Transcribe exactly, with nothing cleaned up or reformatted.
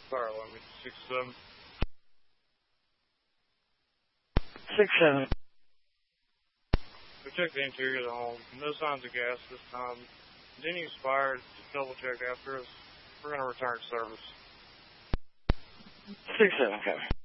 Fire alarm, six seven. Six seven. We checked the interior of the home. No signs of gas this time. Continue expired. Just double check after us. We're going to return to service. Six seven, okay.